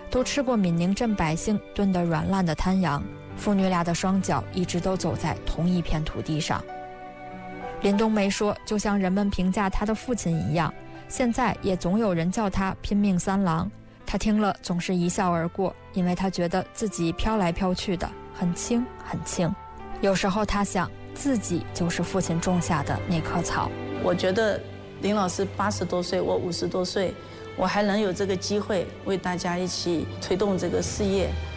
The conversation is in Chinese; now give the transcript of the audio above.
都吃过闽宁镇百姓炖得软烂的滩羊，父女俩的双脚一直都走在同一片土地上。林冬梅说，就像人们评价她的父亲一样，现在也总有人叫他拼命三郎。她听了总是一笑而过，因为她觉得自己飘来飘去的很轻很轻。有时候她想，自己就是父亲种下的那棵草。 我觉得林老师80多岁，我50多岁，我还能有这个机会为大家一起推动这个事业，